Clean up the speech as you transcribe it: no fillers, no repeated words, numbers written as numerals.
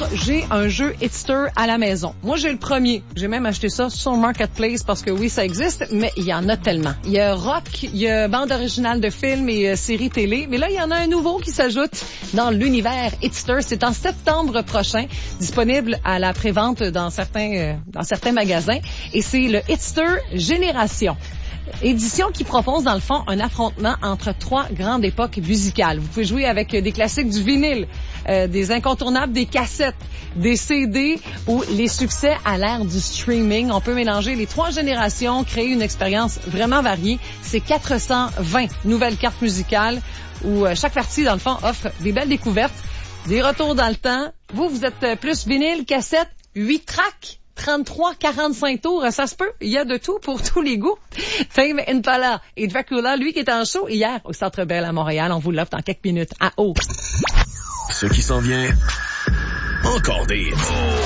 j'ai un jeu Hitster à la maison. Moi, j'ai le premier. J'ai même acheté ça sur Marketplace parce que oui, ça existe, mais il y en a tellement. Il y a rock, il y a bande originale de films et séries télé, mais là, il y en a un nouveau qui s'ajoute dans l'univers Hitster. C'est en septembre prochain, disponible à la prévente dans certains magasins, et c'est le Hitster Génération. Édition qui propose, dans le fond, un affrontement entre 3 grandes époques musicales. Vous pouvez jouer avec des classiques du vinyle, des incontournables des cassettes, des CD ou les succès à l'ère du streaming. On peut mélanger les 3 générations, créer une expérience vraiment variée. C'est 420 nouvelles cartes musicales où chaque partie, dans le fond, offre des belles découvertes, des retours dans le temps. Vous êtes plus vinyle, cassette, 8 tracks. 33-45 tours, ça se peut. Il y a de tout pour tous les goûts. Tame Impala et Dracula, lui qui est en show hier au Centre Bell à Montréal. On vous l'offre dans quelques minutes à haut. Ce qui s'en vient, encore des hits.